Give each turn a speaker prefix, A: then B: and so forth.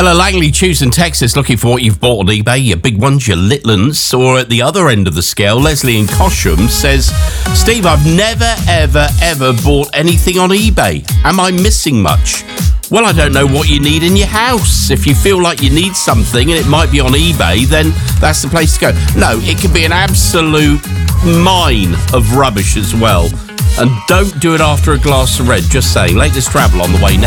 A: Ella Langley, Tucson, Texas, looking for what you've bought on eBay, your big ones, your little ones, or at the other end of the scale, Leslie in Cosham says, Steve, I've never, ever bought anything on eBay. Am I missing much? Well, I don't know what you need in your house. If you feel like you need something and it might be on eBay, then that's the place to go. No, it can be an absolute mine of rubbish as well. And don't do it after a glass of red. Just saying. Latest travel on the way now.